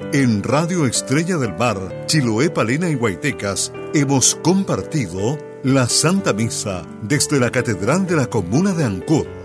En Radio Estrella del Mar, Chiloé, Palena y Guaitecas hemos compartido la Santa Misa desde la Catedral de la Comuna de Ancud.